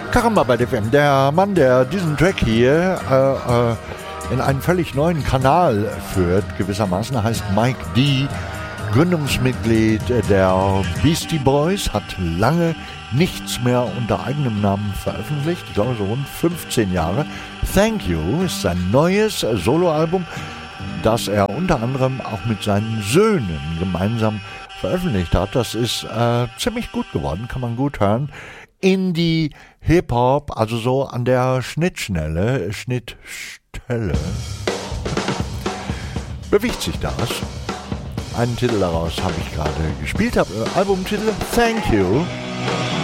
Karamba bei FM. Der Mann, der diesen Track hier in einen völlig neuen Kanal führt, gewissermaßen, heißt Mike D., Gründungsmitglied der Beastie Boys, hat lange nichts mehr unter eigenem Namen veröffentlicht, ich glaube so rund 15 Jahre. Thank You ist sein neues Soloalbum, das er unter anderem auch mit seinen Söhnen gemeinsam veröffentlicht hat. Das ist ziemlich gut geworden, kann man gut hören. Indie, Hip-Hop, also so an der Schnittstelle bewegt sich das. Einen Titel daraus habe ich gerade gespielt, Albumtitel Thank You.